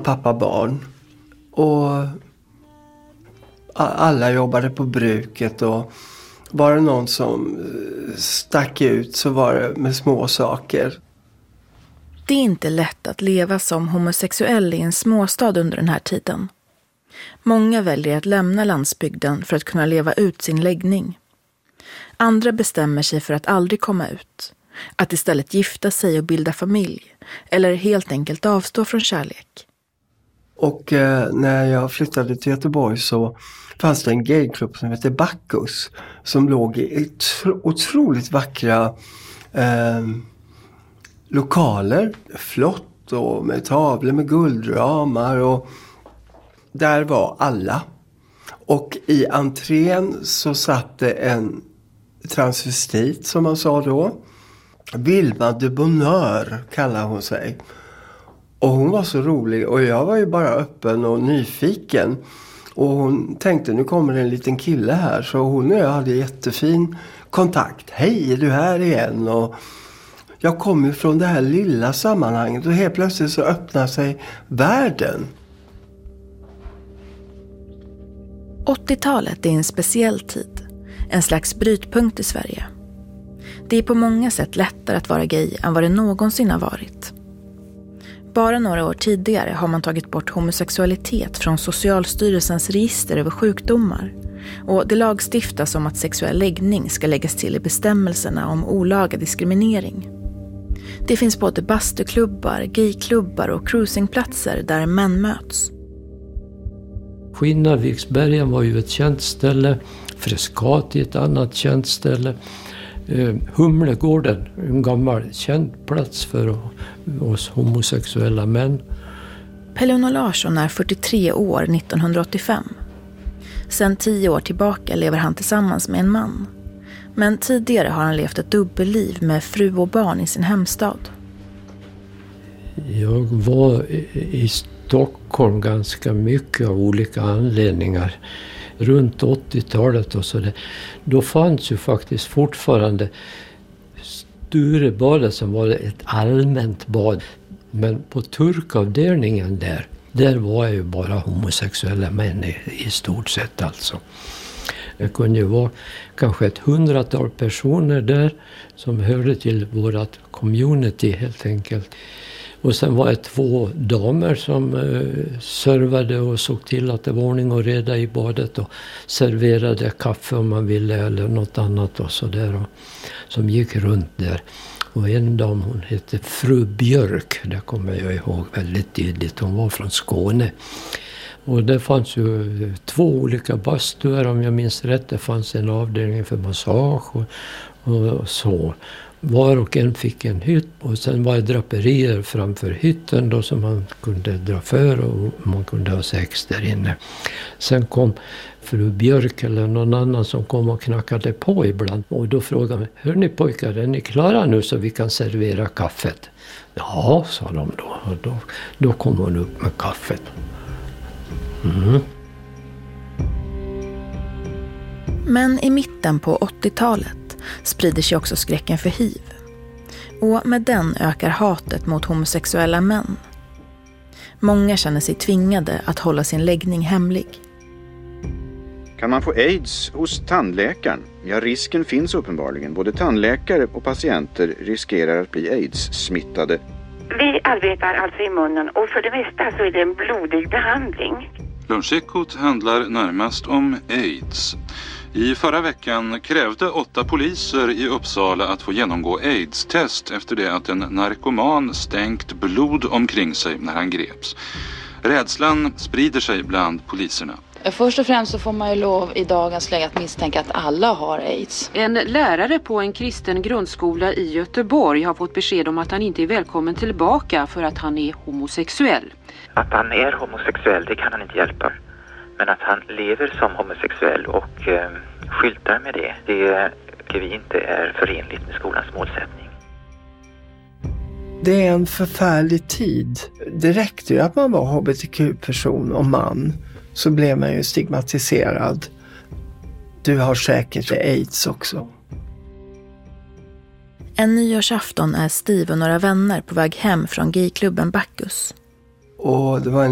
pappa barn. Och alla jobbade på bruket och var det någon som stack ut så var det med små saker. Det är inte lätt att leva som homosexuell i en småstad under den här tiden. Många väljer att lämna landsbygden för att kunna leva ut sin läggning. Andra bestämmer sig för att aldrig komma ut. Att istället gifta sig och bilda familj. Eller helt enkelt avstå från kärlek. Och när jag flyttade till Göteborg så fanns det en gayklubb som heter Bacchus. Som låg i otroligt vackra lokaler. Flott och med tavlor med guldramar. Och där var alla. Och i entrén så satt det en transvestit som man sa då. Vilma de Bonheur kallade hon sig. Och hon var så rolig och jag var ju bara öppen och nyfiken. Och hon tänkte nu kommer en liten kille här. Så hon och jag hade jättefin kontakt. Hej, är du här igen? Och jag kom ju från det här lilla sammanhanget och helt plötsligt så öppnar sig världen. 80-talet är en speciell tid. En slags brytpunkt i Sverige. Det är på många sätt lättare att vara gay än vad det någonsin har varit. Bara några år tidigare har man tagit bort homosexualitet från Socialstyrelsens register över sjukdomar. Och det lagstiftas om att sexuell läggning ska läggas till i bestämmelserna om olaga diskriminering. Det finns både bastuklubbar, gayklubbar och cruisingplatser där män möts. Skinnarviksbergen var ju ett känt ställe, Frescati ett annat känt ställe. Humlegården, en gammal känd plats för oss homosexuella män. Pelle Larsson är 43 år 1985. Sedan 10 år tillbaka lever han tillsammans med en man. Men tidigare har han levt ett dubbelliv med fru och barn i sin hemstad. Jag var i Stockholm ganska mycket av olika anledningar. Runt 80-talet och så där. Då fanns ju faktiskt fortfarande Sturebadet som var ett allmänt bad. Men på turkavdelningen där var ju bara homosexuella män i stort sett alltså. Det kunde ju vara kanske 100-tal personer där som hörde till vårat community helt enkelt. Och sen var det 2 damer som servade och såg till att det var ordning och reda i badet och serverade kaffe om man ville eller något annat och så där. Som gick runt där. Och en dam, hon hette Fru Björk, det kommer jag ihåg väldigt tydligt. Hon var från Skåne. Och det fanns ju 2 olika bastuer om jag minns rätt. Det fanns en avdelning för massage och så. Var och en fick en hytt och sen var det draperier framför hytten då som man kunde dra för och man kunde ha sex där inne. Sen kom fru Björk eller någon annan som kom och knackade på ibland och då frågade man, hör ni pojkar, är ni klara nu så vi kan servera kaffet? Ja, sa de då och då kom hon upp med kaffet. Mm. Men i mitten på 80-talet sprider sig också skräcken för HIV. Och med den ökar hatet mot homosexuella män. Många känner sig tvingade att hålla sin läggning hemlig. Kan man få AIDS hos tandläkaren? Ja, risken finns uppenbarligen. Både tandläkare och patienter riskerar att bli AIDS-smittade. Vi arbetar alltså i munnen och för det mesta så är det en blodig behandling. Lunchekot handlar närmast om AIDS. I förra veckan krävde 8 poliser i Uppsala att få genomgå AIDS-test efter det att en narkoman stänkt blod omkring sig när han greps. Rädslan sprider sig bland poliserna. Först och främst så får man ju lov i dagens läge att misstänka att alla har AIDS. En lärare på en kristen grundskola i Göteborg har fått besked om att han inte är välkommen tillbaka för att han är homosexuell. Att han är homosexuell, det kan han inte hjälpa. Men att han lever som homosexuell och skyltar med det tycker vi inte är förenligt med skolans målsättning. Det är en förfärlig tid. Det räckte ju att man var hbtq-person och man så blev man ju stigmatiserad. Du har säkert AIDS också. En nyårsafton är Steve och några vänner på väg hem från gayklubben Bacchus. Och det var